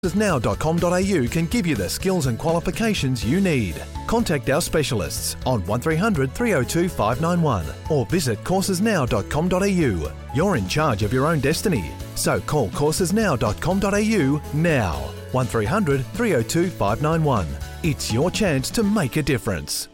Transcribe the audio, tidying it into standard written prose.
coursesnow.com.au can give you the skills and qualifications you need. Contact our specialists on 1300 302 591 or visit coursesnow.com.au. You're in charge of your own destiny, so call coursesnow.com.au now. 1300 302 591. It's your chance to make a difference.